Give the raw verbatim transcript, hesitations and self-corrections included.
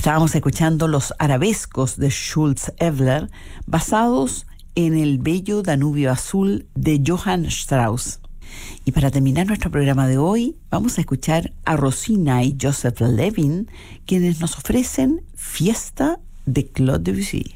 Estábamos escuchando los arabescos de Schultz Evler, basados en el bello Danubio Azul de Johann Strauss. Y para terminar nuestro programa de hoy, vamos a escuchar a Rosina y Joseph Levin, quienes nos ofrecen Fiesta de Claude Debussy.